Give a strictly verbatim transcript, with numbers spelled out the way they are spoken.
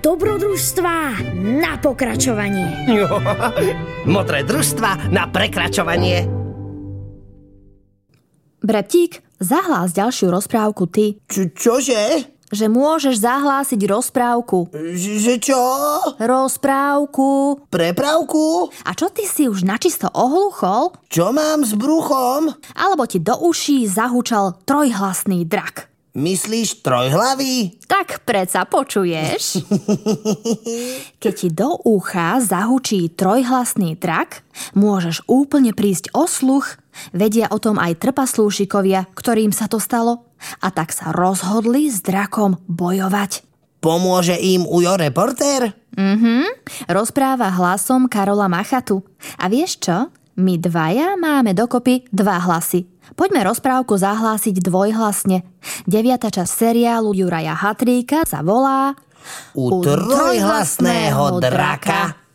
dobrodružstva na pokračovanie. Modré družstva na prekračovanie. Breptík, zahlás ďalšiu rozprávku ty. Čo, čože? Že môžeš zahlásiť rozprávku. Ž- že čo? Rozprávku. Prepravku? A čo ty si už načisto ohluchol? Čo mám s bruchom? Alebo ti do uší zahučal trojhlasný drak? Myslíš trojhlavý? Tak preca počuješ. Keď ti do ucha zahučí trojhlasný drak, môžeš úplne prísť o sluch. Vedia o tom aj trpaslúšikovia, ktorým sa to stalo. A tak sa rozhodli s drakom bojovať. Pomôže im Ujo reportér? Mhm, rozpráva hlasom Karola Machatu. A vieš čo? My dvaja máme dokopy dva hlasy. Poďme rozprávku zahlásiť dvojhlasne. Deviata časť seriálu Juraja Hatríka sa volá U trojhlasného draka.